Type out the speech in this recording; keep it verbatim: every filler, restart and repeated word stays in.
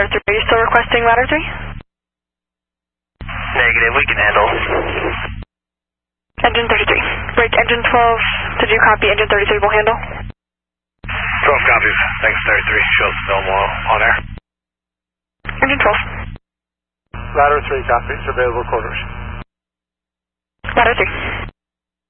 three, are you still requesting ladder three? Negative, we can handle. Engine thirty-three. Bridge engine twelve, did you copy? Engine thirty-three will handle? twelve copies. Thanks, thirty-three. Shows Belmore on air. Engine twelve. Ladder three copies. Available quarters. Ladder three.